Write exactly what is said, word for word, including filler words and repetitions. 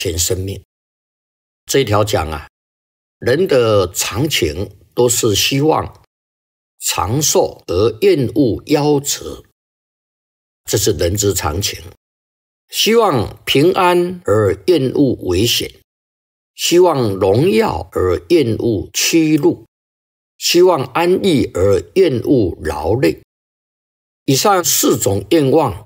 填生命。这一条讲啊，人的常情都是希望长寿而厌恶夭折，这是人之常情。希望平安而厌恶危险，希望荣耀而厌恶屈辱，希望安逸而厌恶劳累。以上四种愿望